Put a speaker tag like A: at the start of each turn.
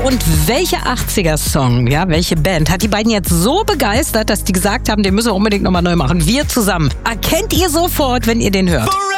A: Und welcher 80er-Song, ja, welche Band hat die beiden jetzt so begeistert, dass die gesagt haben, den müssen wir unbedingt nochmal neu machen? Wir zusammen. Erkennt ihr sofort, wenn ihr den hört.